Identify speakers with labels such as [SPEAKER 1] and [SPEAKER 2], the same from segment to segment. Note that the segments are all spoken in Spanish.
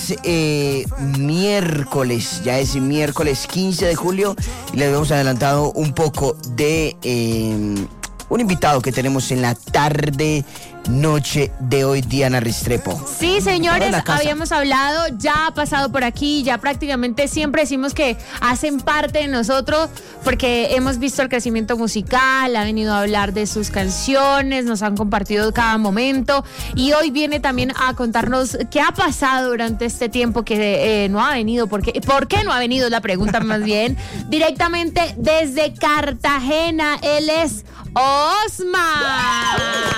[SPEAKER 1] es miércoles, ya es miércoles 15 de julio y les hemos adelantado un poco de un invitado que tenemos en la tarde noche de hoy, Diana Restrepo.
[SPEAKER 2] Sí, señores, habíamos hablado, ya ha pasado por aquí, ya prácticamente siempre decimos que hacen parte de nosotros porque hemos visto el crecimiento musical, ha venido a hablar de sus canciones, nos han compartido cada momento y hoy viene también a contarnos qué ha pasado durante este tiempo que no ha venido, ¿por qué no ha venido? Es la pregunta más bien, directamente desde Cartagena, él es Osman.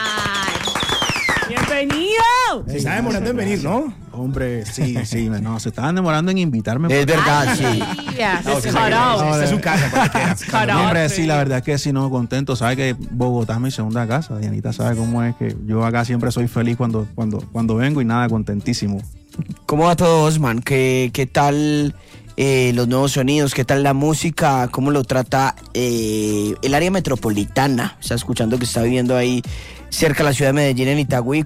[SPEAKER 3] ¡Bienvenido!
[SPEAKER 4] Se está demorando en venir, ¿no?
[SPEAKER 5] Hombre, sí, no, se estaban demorando en invitarme.
[SPEAKER 1] Es verdad, sí.
[SPEAKER 4] Esta es su casa.
[SPEAKER 5] Hombre, sí, la verdad es que sí, no, contento. Sabe que Bogotá es mi segunda casa. Dianita sabe cómo es que yo acá siempre soy feliz cuando vengo y nada, contentísimo.
[SPEAKER 1] ¿Cómo va todo, Osman? ¿Qué tal los nuevos sonidos? ¿Qué tal la música? ¿Cómo lo trata el área metropolitana? Está escuchando que está viviendo ahí cerca de la ciudad de Medellín, en Itagüí.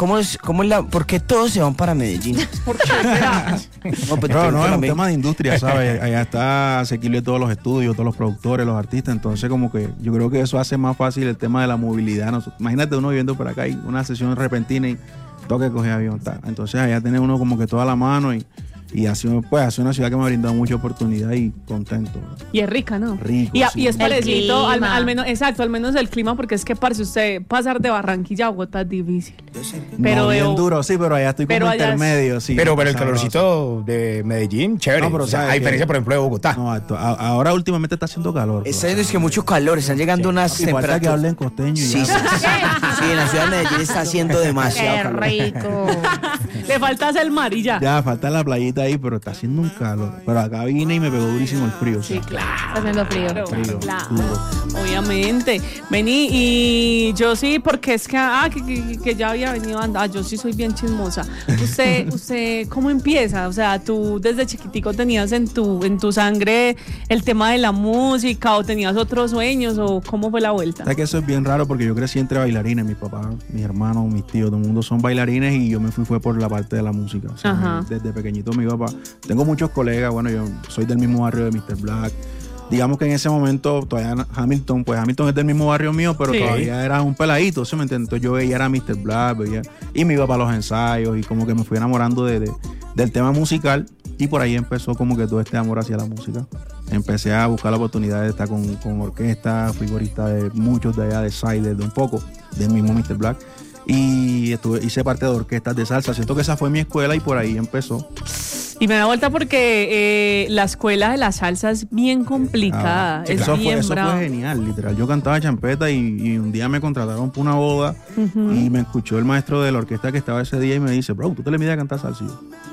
[SPEAKER 1] ¿Por qué todos se van para Medellín?
[SPEAKER 3] ¿Por qué será?
[SPEAKER 5] No, es un tema de industria, ¿sabes? Allá está asequible todos los estudios, todos los productores, los artistas. Entonces, como que yo creo que eso hace más fácil el tema de la movilidad. Imagínate uno viviendo por acá y una sesión repentina y toca coger avión. Entonces, allá tiene uno como que toda la mano y hace una ciudad que me ha brindado mucha oportunidad y contento.
[SPEAKER 3] Y es rica, ¿no?
[SPEAKER 5] Rico,
[SPEAKER 3] y
[SPEAKER 5] sí.
[SPEAKER 3] es parecido, al menos, exacto, al menos el clima, porque es que parce, usted pasar de Barranquilla a Bogotá es difícil.
[SPEAKER 5] Pero bien duro, sí, pero allá estoy como intermedio, sí.
[SPEAKER 4] Pero el calorcito de Medellín, chévere. No, pero a diferencia, por ejemplo, de Bogotá.
[SPEAKER 5] No, ahora últimamente está haciendo calor.
[SPEAKER 1] Es que mucho calor, están llegando unas temperaturas.
[SPEAKER 5] Que hablen costeño y
[SPEAKER 1] sí, en la ciudad de Medellín está haciendo demasiado calor.
[SPEAKER 2] Qué rico.
[SPEAKER 3] Le falta el mar y ya.
[SPEAKER 5] Ya, falta la playita ahí, pero está haciendo un calor. Pero acá vine y me pegó durísimo el frío.
[SPEAKER 3] Sí, claro.
[SPEAKER 2] Está haciendo frío.
[SPEAKER 3] Claro.
[SPEAKER 5] Duro.
[SPEAKER 3] Obviamente. Vení, y yo sí, porque es que ya había venido yo sí soy bien chismosa. Usted, ¿cómo empieza? O sea, tú desde chiquitico tenías en tu sangre el tema de la música, o tenías otros sueños, o ¿cómo fue la vuelta?
[SPEAKER 5] ¿Sabes que eso es bien raro? Porque yo crecí entre bailarines, mis papás, mis hermanos, mis tíos, todo el mundo son bailarines y yo me fue por la parte de la música. O sea, desde pequeñito mi papá. Tengo muchos colegas, bueno, yo soy del mismo barrio de Mr. Black. Digamos que en ese momento todavía Hamilton es del mismo barrio mío, pero todavía era un peladito, ¿sí me entiendes? Entonces yo veía a Mr. Black, y me iba para los ensayos y como que me fui enamorando del tema musical y por ahí empezó como que todo este amor hacia la música. Empecé a buscar la oportunidad de estar con orquesta, fui corista de muchos de allá, de Sider, de un poco, del mismo Mr. Black. Y hice parte de orquestas de salsa. Siento que esa fue mi escuela y por ahí empezó.
[SPEAKER 3] Y me da vuelta porque la escuela de la salsa es bien complicada. Eso fue
[SPEAKER 5] genial, literal. Yo cantaba champeta y un día me contrataron para una boda y me escuchó el maestro de la orquesta que estaba ese día y me dice, bro, ¿tú te le mides a cantar salsa? Y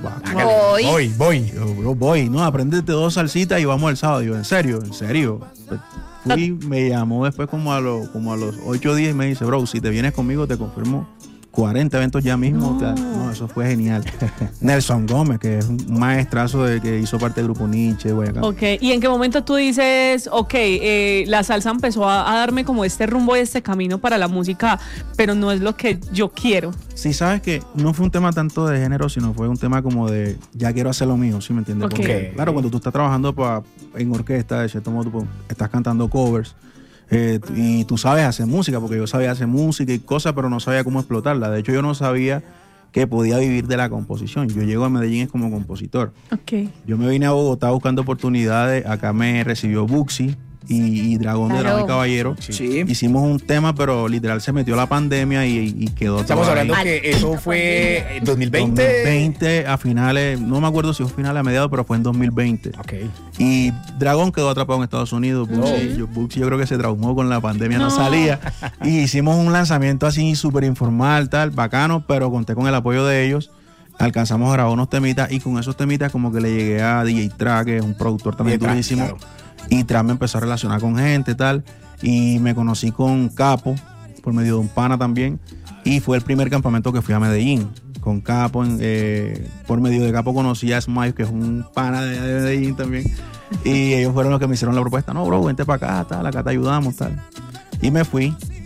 [SPEAKER 5] yo, voy. Yo, voy. No, apréndete 2 salsitas y vamos el sábado. Y yo, ¿en serio? Pues, fui, me llamó después como a los 8 días y me dice, bro, si te vienes conmigo te confirmo 40 eventos ya mismo. No, eso fue genial. Nelson Gómez, que es un maestrazo que hizo parte del grupo Nietzsche.
[SPEAKER 3] Ok, ¿y en qué momento tú dices, la salsa empezó a darme como este rumbo y este camino para la música, pero no es lo que yo quiero?
[SPEAKER 5] Sí, sabes que no fue un tema tanto de género, sino fue un tema como de, ya quiero hacer lo mío, ¿sí me entiendes? Porque, claro, cuando tú estás trabajando en orquesta, de cierto modo, tú estás cantando covers, y tú sabes hacer música, porque yo sabía hacer música y cosas, pero no sabía cómo explotarla. De hecho, yo no sabía que podía vivir de la composición. Yo llego a Medellín como compositor. Yo me vine a Bogotá buscando oportunidades. Acá me recibió Buxi y Dragón de Dragón y Caballero. Sí. Hicimos un tema, pero literal se metió la pandemia y quedó.
[SPEAKER 4] Estamos hablando que eso fue en 2020.
[SPEAKER 5] 2020 a finales, no me acuerdo si fue finales a mediados, pero fue en 2020. Y Dragón quedó atrapado en Estados Unidos. Buxi yo creo que se traumó con la pandemia, no salía. Y hicimos un lanzamiento así súper informal, tal, bacano, pero conté con el apoyo de ellos. Alcanzamos a grabar unos temitas y con esos temitas como que le llegué a DJ Track, que es un productor también durísimo. Claro. Y Track me empezó a relacionar con gente tal, y me conocí con Capo por medio de un pana también, y fue el primer campamento que fui a Medellín con Capo. Por medio de Capo conocí a Smile, que es un pana de Medellín también, y ellos fueron los que me hicieron la propuesta. No, bro, vente para acá, tal, acá te ayudamos, tal, y me fui.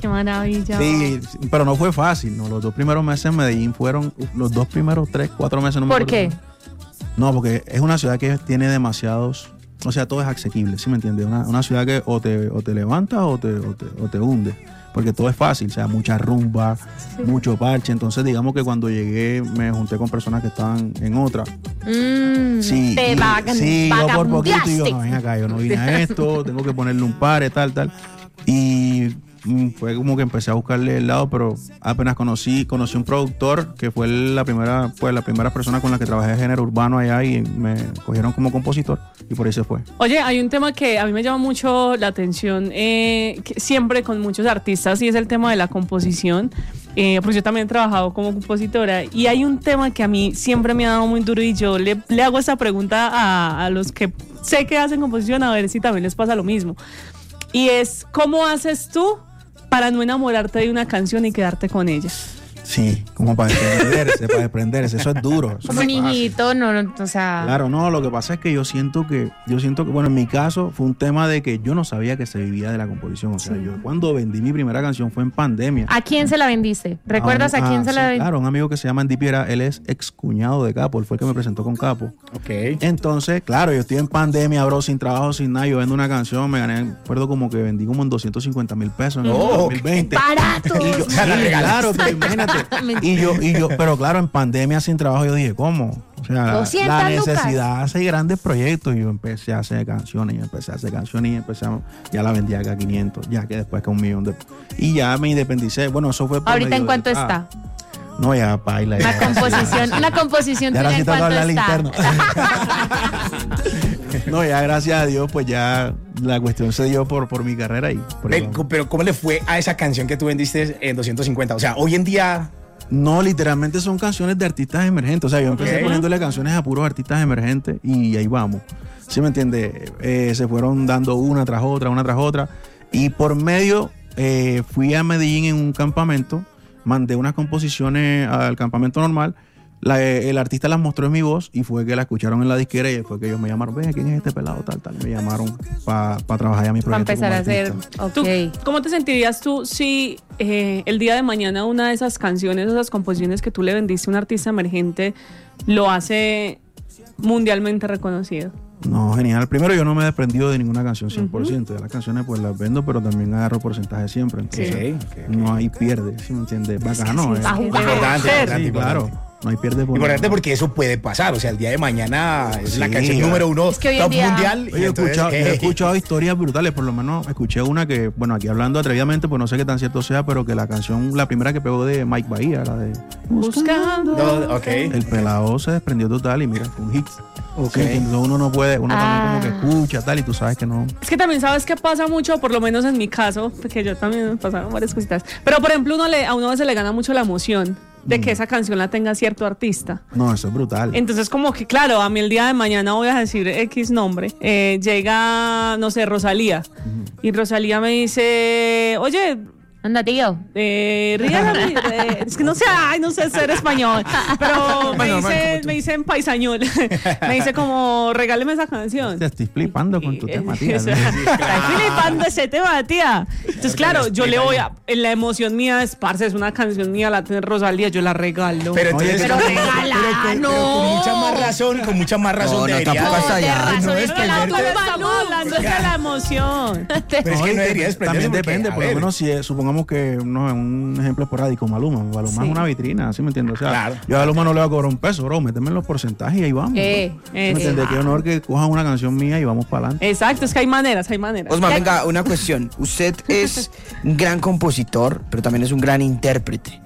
[SPEAKER 3] qué maravilla.
[SPEAKER 5] Sí, pero no fue fácil, ¿no? Los 2 primeros meses en Medellín fueron los 2 primeros 3, 4 meses. No me
[SPEAKER 2] ¿Por qué?
[SPEAKER 5] No, porque es una ciudad que tiene demasiados, o sea, todo es asequible, ¿sí me entiendes? Una ciudad que o te levanta o te hunde, porque todo es fácil, o sea, mucha rumba, mucho parche. Entonces, digamos que cuando llegué me junté con personas que estaban en otra. Sí, yo por poquito y yo, no, ven acá, yo no vine a esto, tengo que ponerle un par, tal. Y fue como que empecé a buscarle el lado, pero apenas conocí un productor que fue la primera persona con la que trabajé de género urbano allá y me cogieron como compositor y por ahí se fue.
[SPEAKER 3] Oye, hay un tema que a mí me llama mucho la atención siempre con muchos artistas y es el tema de la composición. Porque yo también he trabajado como compositora y hay un tema que a mí siempre me ha dado muy duro y yo le hago esa pregunta a los que sé que hacen composición a ver si también les pasa lo mismo. Y es, ¿cómo haces tú para no enamorarte de una canción y quedarte con ella?
[SPEAKER 5] Sí, como para desprenderse, eso es duro. Eso
[SPEAKER 2] como un hijito, o sea...
[SPEAKER 5] Claro, no, lo que pasa es que yo siento que, bueno, en mi caso fue un tema de que yo no sabía que se vivía de la composición, o sea, yo cuando vendí mi primera canción fue en pandemia.
[SPEAKER 2] ¿A quién se la vendiste? ¿Recuerdas a quién se la vendiste?
[SPEAKER 5] Claro, un amigo que se llama Andy Piera, él es ex cuñado de Capo, él fue el que me presentó con Capo.
[SPEAKER 4] Ok.
[SPEAKER 5] Entonces, claro, yo estoy en pandemia, bro, sin trabajo, sin nada, yo vendo una canción, me gané, recuerdo como que vendí como en 250,000 pesos en el 2020.
[SPEAKER 2] ¡Barato!
[SPEAKER 5] Y yo, claro, pero imagínate. Y yo, pero claro, en pandemia sin trabajo, yo dije, ¿cómo? O sea, la necesidad hace grandes proyectos. Y yo empecé a hacer canciones, ya la vendí acá a 500, ya que después que 1 millón y ya me independicé. Bueno, eso fue por
[SPEAKER 2] ¿ahorita en cuánto está?
[SPEAKER 5] No, ya baila.
[SPEAKER 2] Una composición tuya en cuánto está.
[SPEAKER 5] No, ya gracias a Dios, pues ya la cuestión se dio por mi carrera ahí.
[SPEAKER 4] Pero ¿cómo le fue a esa canción que tú vendiste en 250? O sea, hoy en día...
[SPEAKER 5] No, literalmente son canciones de artistas emergentes. O sea, yo empecé poniéndole canciones a puros artistas emergentes y ahí vamos. ¿Sí me entiendes? Se fueron dando una tras otra. Y por medio, fui a Medellín en un campamento, mandé unas composiciones al campamento normal. El artista las mostró en mi voz y fue que la escucharon en la disquera y fue que ellos me llamaron, ve, ¿quién es este pelado? Tal. Me llamaron para trabajar ya mi proyecto.
[SPEAKER 2] Para empezar a hacer,
[SPEAKER 3] okay. ¿Cómo te sentirías tú si el día de mañana una de esas canciones, esas composiciones que tú le vendiste a un artista emergente lo hace mundialmente reconocido?
[SPEAKER 5] No, genial. Primero, yo no me he desprendido de ninguna canción 100%. De las canciones pues las vendo, pero también agarro porcentaje siempre. Entonces, no hay pierde, ¿sí me entiendes? Bacano.
[SPEAKER 2] Es
[SPEAKER 5] importante, claro. No hay pierde por
[SPEAKER 4] importante porque eso puede pasar. O sea, el día de mañana es la canción número 1 top mundial.
[SPEAKER 5] Oye, yo he escuchado historias brutales. Por lo menos escuché una que, bueno, aquí hablando atrevidamente, pues no sé qué tan cierto sea, pero que la canción, la primera que pegó de Mike Bahía, la de
[SPEAKER 3] Buscando.
[SPEAKER 5] El pelado se desprendió total y mira, fue un hit. Okay. Sí, uno no puede, uno también como que escucha tal y tú sabes que no.
[SPEAKER 3] Es que también sabes que pasa mucho, por lo menos en mi caso, porque yo también me pasaron varias cositas. Pero por ejemplo, a uno a veces le gana mucho la emoción de que esa canción la tenga cierto artista.
[SPEAKER 5] No, eso es brutal.
[SPEAKER 3] Entonces como que claro, a mí el día de mañana voy a decir X nombre, llega, no sé, Rosalía. Y Rosalía me dice, oye,
[SPEAKER 2] anda, tío.
[SPEAKER 3] Es que no sé ser español, pero me dice en paisañol. Me dice como, regáleme esa canción.
[SPEAKER 5] Te estoy flipando con tu tema, tía.
[SPEAKER 3] Estoy flipando ese tema, tía. Entonces, claro, yo le voy a... La emoción mía es, parce, es una canción mía, la tiene Rosalía, yo la regalo.
[SPEAKER 4] Pero
[SPEAKER 2] regala, no.
[SPEAKER 4] Pero con mucha más razón debería.
[SPEAKER 2] Tampoco hasta allá.
[SPEAKER 3] No es que estamos hablando de la emoción.
[SPEAKER 4] Pero es que no debería desprenderse.
[SPEAKER 5] También depende, por lo menos si supongamos que no es un ejemplo esporádico, Maluma es una vitrina, ¿sí me entiendes? O sea, claro. Yo a Maluma no le voy a cobrar un peso, bro, méteme en los porcentajes y ahí vamos. ¿Sí me entiendes? Qué honor que cojan una canción mía y vamos para adelante.
[SPEAKER 3] Exacto, es que hay maneras.
[SPEAKER 1] Osman, venga, una cuestión. Usted es un gran compositor, pero también es un gran intérprete.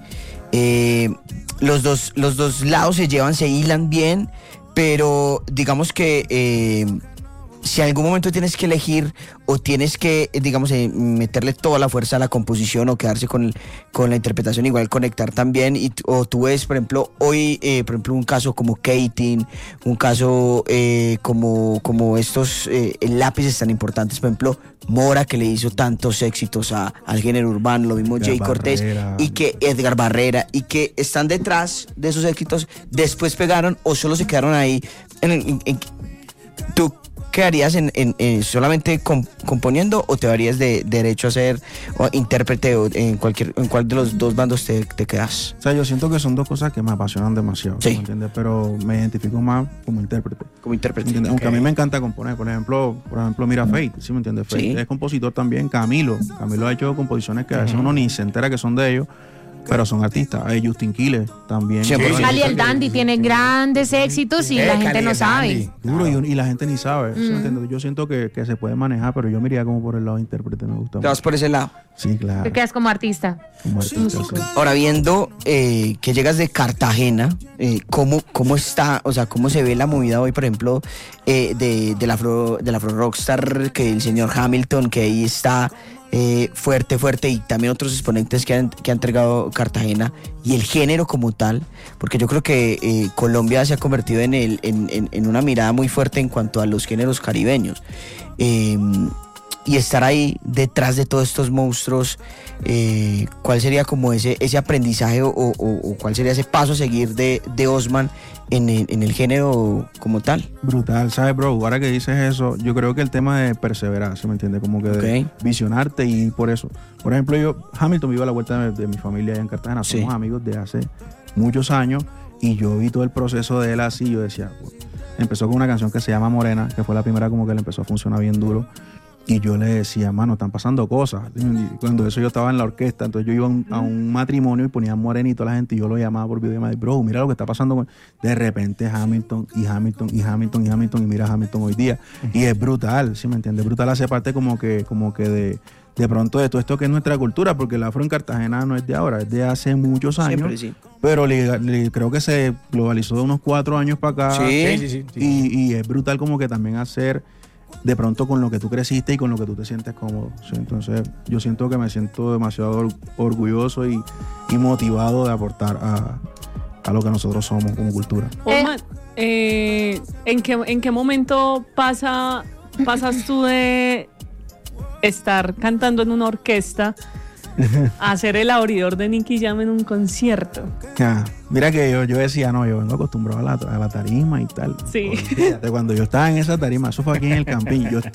[SPEAKER 1] Los dos lados se hilan bien, pero digamos que si en algún momento tienes que elegir o tienes que, digamos, meterle toda la fuerza a la composición o quedarse con la interpretación, igual conectar también, o tú ves, por ejemplo, hoy, un caso como Katin, un caso como estos lápices tan importantes, por ejemplo, Mora, que le hizo tantos éxitos al género urbano, lo mismo Jay Cortés, y que Edgar Barrera, y que están detrás de esos éxitos, después pegaron o solo se quedaron ahí. quedarías solamente componiendo o te darías de derecho a ser intérprete o en cuál de los dos bandos te quedas?
[SPEAKER 5] O sea, yo siento que son dos cosas que me apasionan demasiado,
[SPEAKER 1] sí.
[SPEAKER 5] ¿Me entiendes? Pero me identifico más como intérprete.
[SPEAKER 1] Como intérprete.
[SPEAKER 5] Okay. Aunque a mí me encanta componer. Por ejemplo, mira Fate, ¿sí me entiendes? Fate sí. Es compositor también. Camilo ha hecho composiciones que a veces uno ni se entera que son de ellos, pero son artistas. Hay Justin Quiles también.
[SPEAKER 2] Cali el Dandy tiene grandes éxitos y la gente no sabe.
[SPEAKER 5] Duro y la gente ni sabe. ¿Sí me entiendes? Yo siento que se puede manejar, pero yo me iría como por el lado de intérprete, me gusta.
[SPEAKER 1] ¿Te vas por ese lado?
[SPEAKER 5] Sí, claro.
[SPEAKER 2] Te quedas como artista.
[SPEAKER 5] Sí.
[SPEAKER 1] Ahora, viendo que llegas de Cartagena, ¿cómo está, o sea, cómo se ve la movida hoy, por ejemplo, de la Afro Rockstar, que el señor Hamilton, que ahí está fuerte, y también otros exponentes que ha entregado Cartagena, y el género como tal, porque yo creo que Colombia se ha convertido en una mirada muy fuerte en cuanto a los géneros caribeños, y estar ahí detrás de todos estos monstruos, ¿cuál sería como ese aprendizaje o cuál sería ese paso a seguir de Osman en el género como tal?
[SPEAKER 5] Brutal, ¿sabes, bro? Ahora que dices eso, yo creo que el tema de perseverar, ¿se me entiende? Como que de visionarte, y por eso. Por ejemplo, Hamilton vive a la vuelta de mi familia allá en Cartagena.
[SPEAKER 1] Sí.
[SPEAKER 5] Somos amigos de hace muchos años, y yo vi todo el proceso de él así. Yo decía, empezó con una canción que se llama Morena, que fue la primera como que le empezó a funcionar bien duro. Y yo le decía, mano, están pasando cosas. Y cuando eso yo estaba en la orquesta, entonces yo iba a un matrimonio y ponían Morenito a la gente, y yo lo llamaba por videollamada, bro, mira lo que está pasando. De repente Hamilton, y mira Hamilton hoy día. Y es brutal, ¿sí me entiendes? Brutal, hace parte como que de pronto de todo esto que es nuestra cultura, porque el afro en Cartagena no es de ahora, es de hace muchos años. Siempre, sí. Pero creo que se globalizó de unos 4 años para acá.
[SPEAKER 1] Sí.
[SPEAKER 5] Y es brutal como que también hacer de pronto con lo que tú creciste y con lo que tú te sientes cómodo. ¿Sí? Entonces yo siento que me siento demasiado orgulloso y motivado de aportar a lo que nosotros somos como cultura.
[SPEAKER 3] Osman, ¿en qué momento pasas tú de estar cantando en una orquesta a ser el abridor de Nicky Jam en un concierto?
[SPEAKER 5] Mira que yo decía, no, yo vengo acostumbrado a la tarima y tal.
[SPEAKER 3] Sí.
[SPEAKER 5] Olvídate, cuando yo estaba en esa tarima, eso fue aquí en el Campín, yo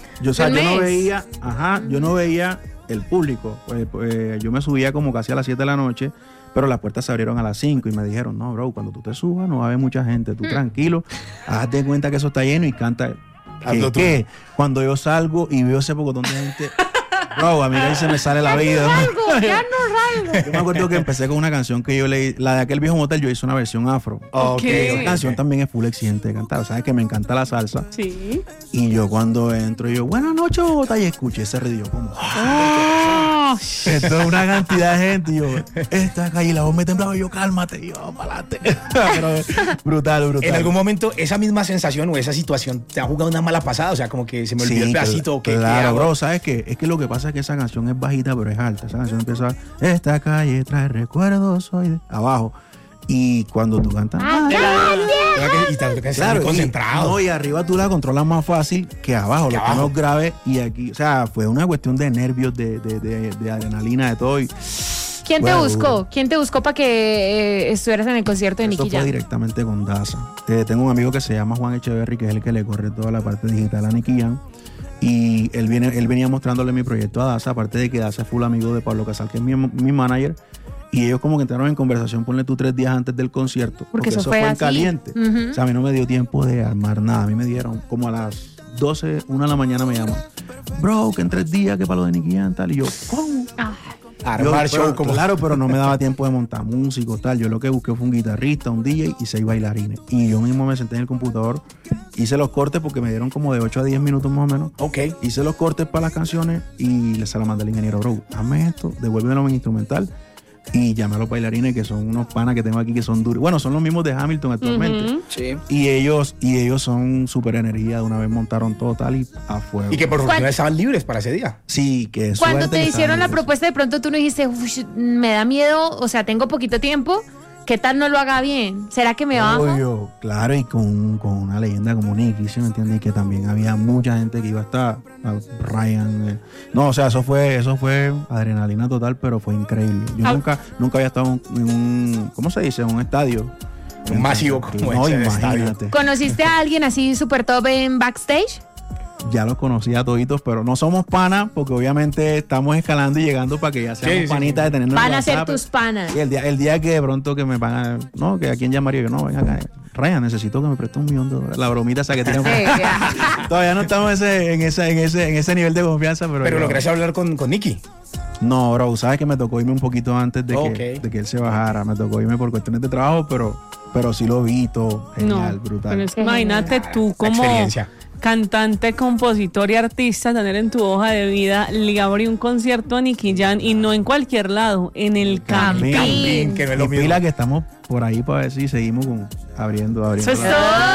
[SPEAKER 5] no veía el público. Pues, yo me subía como casi a las 7 de la noche, pero las puertas se abrieron a las 5 y me dijeron, no, bro, cuando tú te subas no va a haber mucha gente, tú tranquilo, hazte cuenta que eso está lleno y canta. ¿Qué? Cuando yo salgo y veo ese pocotón de gente, bro, a mí ahí se me sale la vida.
[SPEAKER 2] Ya no ralgo.
[SPEAKER 5] Yo me acuerdo que empecé con una canción que yo leí, la de Aquel Viejo Motel, yo hice una versión afro. Esa canción también es full exigente de cantar, sabes que me encanta la salsa.
[SPEAKER 3] Sí.
[SPEAKER 5] Y yo cuando entro, buenas noches, Bogotá, y escuché ese río como... Esto es una cantidad de gente, y yo, esta calle, la voz me temblaba, yo, cálmate, y yo, pa'lante. Pero brutal.
[SPEAKER 4] ¿En algún momento esa misma sensación o esa situación te ha jugado una mala pasada? O sea, como que se me olvidó el pedacito.
[SPEAKER 5] Claro, bro, ¿sabes qué? Es que lo que pasa es que esa canción es bajita, pero es alta. Esa canción empieza, esta calle trae recuerdos, soy de abajo. Y cuando tú cantas...
[SPEAKER 4] Claro, concentrado.
[SPEAKER 5] No, y arriba tú la controlas más fácil que abajo, los tonos graves. Y aquí, o sea, fue una cuestión de nervios, de adrenalina, de todo.
[SPEAKER 2] ¿Quién te buscó? ¿Quién te buscó para que estuvieras en el concierto de Nicky Jam?
[SPEAKER 5] Fue directamente con Daza. Tengo un amigo que se llama Juan Echeverry, que es el que le corre toda la parte digital a Nicky Jam. Y él venía mostrándole mi proyecto a Daza, aparte de que Daza es full amigo de Pablo Casal, que es mi manager. Y ellos como que entraron en conversación, ponle tú 3 días antes del concierto. Porque eso fue en caliente. O sea, a mí no me dio tiempo de armar nada. A mí me dieron como a las 12, 1 de la mañana me llaman. Bro, que en 3 días, que para lo de Nicky Jam, tal. Y yo, ¿cómo?
[SPEAKER 4] Armar show como...
[SPEAKER 5] Claro, pero no me daba tiempo de montar músico, tal. Yo lo que busqué fue un guitarrista, un DJ y 6 bailarines. Y yo mismo me senté en el computador, hice los cortes porque me dieron como de 8 a 10 minutos más o menos. Hice los cortes para las canciones y se la mandé al ingeniero, bro, hazme esto, devuélvemelo en instrumental. Y llamé a los bailarines, que son unos panas que tengo aquí que son duros. Bueno, son los mismos de Hamilton actualmente.
[SPEAKER 1] Sí.
[SPEAKER 5] Y ellos son súper energía. De una vez montaron todo tal y a fuego.
[SPEAKER 4] Y que por fortuna estaban libres para ese día.
[SPEAKER 5] Sí, que
[SPEAKER 2] cuando te hicieron la propuesta, de pronto tú no dijiste, me da miedo, o sea, tengo poquito tiempo. ¿Qué tal no lo haga bien? ¿Será que me bajo?
[SPEAKER 5] Claro, y con una leyenda como Nicky, ¿sí me entiendes? Y que también había mucha gente que iba a estar, Ryan. No, o sea, eso fue adrenalina total, pero fue increíble. Yo nunca había estado en un, ¿cómo se dice? En un estadio
[SPEAKER 4] Un masivo como
[SPEAKER 5] no,
[SPEAKER 4] ese
[SPEAKER 5] imagínate.
[SPEAKER 2] ¿Conociste a alguien así súper top en backstage?
[SPEAKER 5] Ya los conocía a toditos, pero no somos panas porque obviamente estamos escalando y llegando para que ya seamos panitas de tenernos.
[SPEAKER 2] Van a ser tus panas.
[SPEAKER 5] Sí, el día que de pronto que me van a... No, que a quién llamaría yo. No, venga acá. Ryan, necesito que me preste $1,000,000. La bromita esa que tenemos. Todavía no estamos en ese nivel de confianza, pero...
[SPEAKER 4] Pero lograste hablar con Nicky.
[SPEAKER 5] No, bro, sabes que me tocó irme un poquito antes de que él se bajara. Me tocó irme por cuestiones de trabajo, pero sí lo vi todo. Genial, brutal.
[SPEAKER 3] Pero es que imagínate tú como cantante, compositor y artista tener en tu hoja de vida abrir un concierto a Nicky Jam y no en cualquier lado, en el Campín.
[SPEAKER 4] Que no es lo
[SPEAKER 5] y
[SPEAKER 4] mismo.
[SPEAKER 5] pila que estamos por ahí para ver si seguimos abriendo.
[SPEAKER 3] Eso es todo.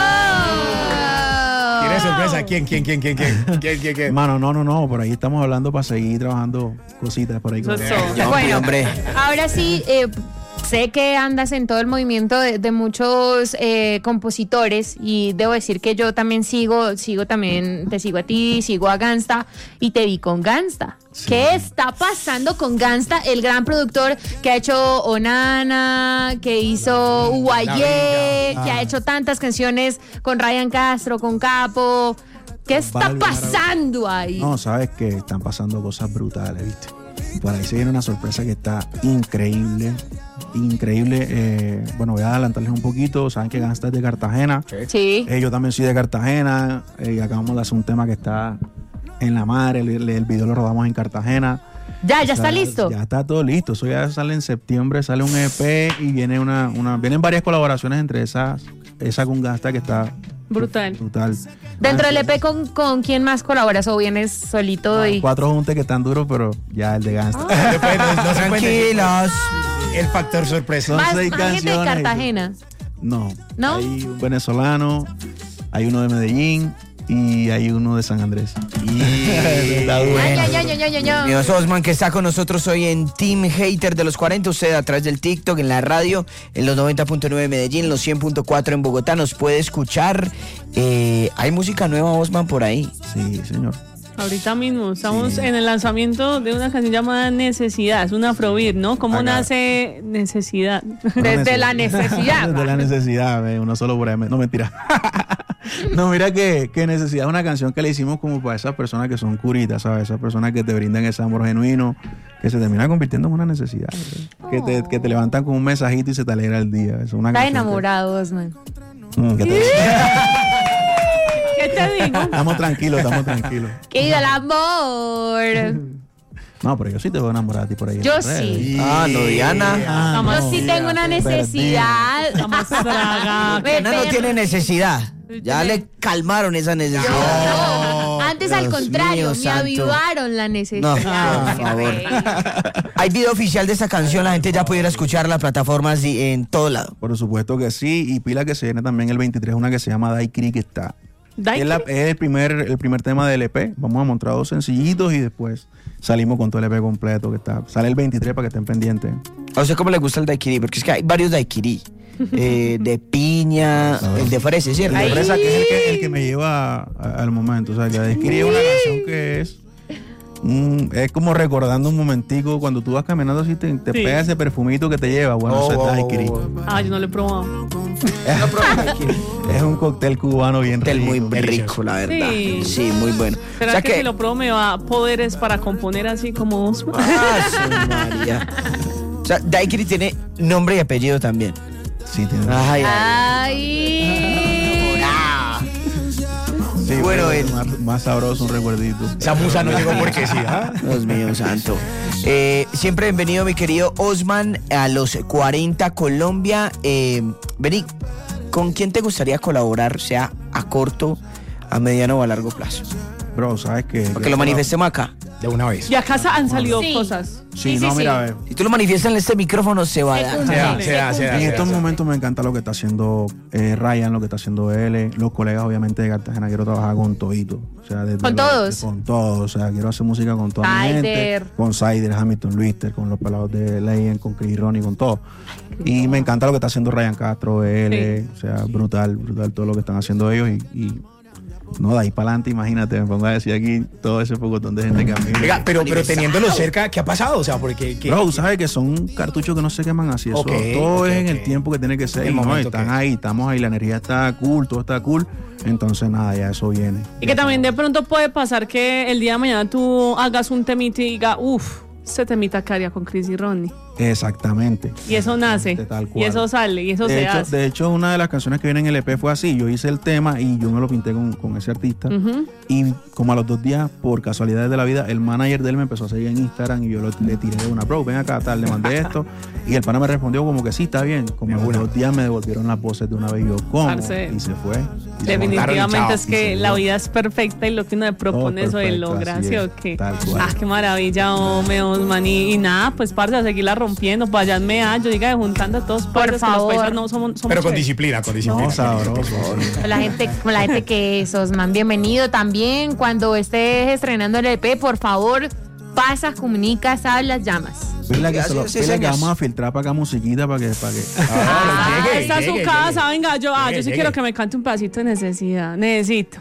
[SPEAKER 4] ¿Tienes sorpresa? ¿Quién?
[SPEAKER 5] Mano, no, por ahí estamos hablando para seguir trabajando cositas por ahí.
[SPEAKER 3] Eso es todo.
[SPEAKER 1] Bueno, hombre.
[SPEAKER 2] Ahora sí, sé que andas en todo el movimiento de muchos compositores y debo decir que yo también te sigo a ti, sigo a Gangsta y te vi con Gangsta. Sí. ¿Qué está pasando con Gangsta, el gran productor que ha hecho Onana, que hizo Uguayé, que ha hecho tantas canciones con Ryan Castro, con Capo? ¿Qué está pasando ahí?
[SPEAKER 5] No, sabes que están pasando cosas brutales, ¿viste? Por ahí se viene una sorpresa que está increíble. Bueno, voy a adelantarles un poquito. Saben que Gangsta es de Cartagena.
[SPEAKER 2] Sí.
[SPEAKER 5] Yo también soy de Cartagena. Y acabamos de hacer un tema que está en la madre. El video lo rodamos en Cartagena.
[SPEAKER 2] Ya está listo.
[SPEAKER 5] Ya está todo listo. Eso ya sale en septiembre, sale un EP y vienen varias colaboraciones entre esa con Gangsta que está brutal.
[SPEAKER 2] Dentro del EP, ¿con quién más colaboras o vienes solito?
[SPEAKER 5] 4 juntes que están duros, pero ya el de Gangsta.
[SPEAKER 1] No tranquilos.
[SPEAKER 4] El factor sorpresa.
[SPEAKER 2] Más gente de Cartagena.
[SPEAKER 5] No. Hay un venezolano, hay uno de Medellín y hay uno de San Andrés.
[SPEAKER 1] Está bueno. Dios Osman, que está con nosotros hoy en Team Hater de los 40. Usted a través del TikTok, en la radio, en los 90.9 en Medellín, los 100.4 en Bogotá, nos puede escuchar. ¿Hay música nueva, Osman, por ahí?
[SPEAKER 5] Sí, señor.
[SPEAKER 3] Ahorita mismo estamos en el lanzamiento de una canción llamada Necesidad, es un afrobeat, ¿no? ¿Cómo nace Necesidad?
[SPEAKER 2] Desde la necesidad.
[SPEAKER 5] Desde la necesidad, uno solo por ahí. No, mentira. No, mira que Necesidad es una canción que le hicimos como para esas personas que son curitas, ¿sabes? Esas personas que te brindan ese amor genuino, que se termina convirtiendo en una necesidad. Que te levantan con un mensajito y se te alegra el día. Es una
[SPEAKER 2] Está enamorado, Osman.
[SPEAKER 3] ¿Qué te digo?
[SPEAKER 5] Estamos tranquilos.
[SPEAKER 2] ¡Que viva el amor!
[SPEAKER 5] No, pero yo sí te voy a enamorar a ti por ahí.
[SPEAKER 2] Yo sí.
[SPEAKER 1] No, Diana.
[SPEAKER 2] Yo sí tengo una necesidad.
[SPEAKER 1] Diana no tiene necesidad. Ya le calmaron esa necesidad.
[SPEAKER 2] No. Antes, al contrario, me avivaron la necesidad.
[SPEAKER 1] No, por favor. Hay video oficial de esta canción, la gente ya pudiera escuchar las plataformas en todo lado.
[SPEAKER 5] Por supuesto que sí, y pila que se viene también el 23, una que se llama Daiquiri, que está. Es el primer tema del EP. Vamos a mostrar 2 sencillitos y después salimos con todo el EP completo que está. Sale el 23 para que estén pendientes.
[SPEAKER 1] A usted cómo le gusta el daiquiri, porque es que hay varios daiquiri. De piña, el de fresa, ¿cierto?
[SPEAKER 5] El de fresa, que es el que me lleva al momento. O sea, que daiquiri es una canción que es como recordando un momentico cuando tú vas caminando así, te pega ese perfumito que te lleva. Bueno, eso es daiquiri.
[SPEAKER 3] Yo no lo he probado.
[SPEAKER 5] Es un cóctel cubano bien rico.
[SPEAKER 1] Muy rico, la verdad. Sí, muy bueno.
[SPEAKER 3] ¿Será que si lo pruebo me va a poderes para componer así como Osman?
[SPEAKER 1] María. O sea, daiquiri tiene nombre y apellido también.
[SPEAKER 5] Sí, tiene. Sí, bueno, más sabroso, un recuerdito.
[SPEAKER 4] Esa musa no llegó porque sí,
[SPEAKER 1] Dios mío santo. Siempre bienvenido, mi querido Osman, a los 40 Colombia. Vení, ¿con quién te gustaría colaborar, sea a corto, a mediano o a largo plazo?
[SPEAKER 5] Bro, ¿sabes qué?
[SPEAKER 1] Porque lo manifestemos acá.
[SPEAKER 4] De una vez.
[SPEAKER 3] Y acá han salido cosas.
[SPEAKER 5] Sí, mira, a ver.
[SPEAKER 1] Si tú lo manifiestas en este micrófono, se va a dar.
[SPEAKER 5] En estos momentos me encanta lo que está haciendo Ryan, lo que está haciendo él, los colegas obviamente de Cartagena. Quiero trabajar con todito. O sea,
[SPEAKER 2] ¿Con todos?
[SPEAKER 5] Con todos. O sea, quiero hacer música con toda mi gente. Con Sider, Hamilton, Luister, con los pelados de Leyen, con Chris Ronnie, con todo. Y me encanta lo que está haciendo Ryan Castro, él. O sea, brutal todo lo que están haciendo ellos. Y No, de ahí para adelante, imagínate, me pongo a decir aquí todo ese pocotón de gente que a mí...
[SPEAKER 4] Oiga, pero teniéndolo cerca, ¿qué ha pasado? O sea, porque...
[SPEAKER 5] Bro, sabes que son cartuchos que no se queman así. Eso, todo es en el tiempo que tiene que ser. Y no, están ahí, estamos ahí, la energía está cool, todo está cool. Entonces, nada, ya eso viene.
[SPEAKER 3] Y que también de pronto puede pasar que el día de mañana tú hagas un temita y diga, ese temita que haría con Chris y Ronnie.
[SPEAKER 5] Exactamente.
[SPEAKER 3] Y eso nace, y eso sale, y eso se hace.
[SPEAKER 5] De hecho, una de las canciones que viene en el EP fue así. Yo hice el tema y yo me lo pinté con ese artista. Y como a los 2 días, por casualidades de la vida, el manager de él me empezó a seguir en Instagram y yo le tiré de una, bro, ven acá, tal, le mandé esto. Y el pana me respondió como que sí, está bien. Como a los 2 días me devolvieron las voces de una vez y yo, ¿cómo? Y se fue.
[SPEAKER 3] Definitivamente es que la vida es perfecta y lo que uno le propone eso de logra, ¿sí o qué? Qué maravilla, hombre, Osman. Y nada, pues parce, a seguirla rompiendo, pues allá en Medallo, diga, juntando a todos,
[SPEAKER 2] por favor.
[SPEAKER 3] Los paisas no somos
[SPEAKER 4] pero con disciplina, No,
[SPEAKER 5] sabroso.
[SPEAKER 2] La gente que es, Osman, bienvenido también. Cuando estés estrenando el EP, por favor, pasas, comunicas, hablas, llamas.
[SPEAKER 5] Pila que vamos a filtrar para acá musiquita para que
[SPEAKER 3] esta es su casa, venga, yo sí quiero que me cante un pedacito de Necesidad. Necesito.